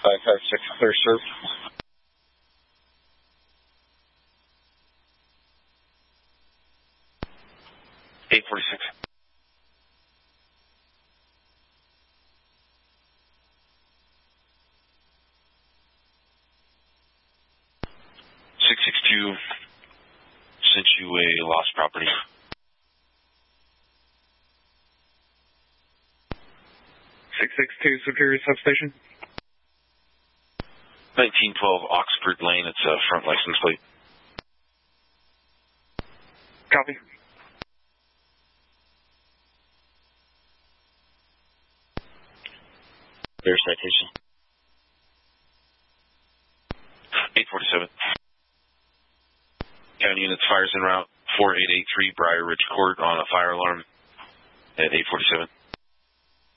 556, clear serve. 846. Sent you a lost property. 662 Superior Substation. 1912 Oxford Lane. It's a front license plate. Copy. Their citation. 847. County units fires en route 4883 Briar Ridge Court on a fire alarm at 847.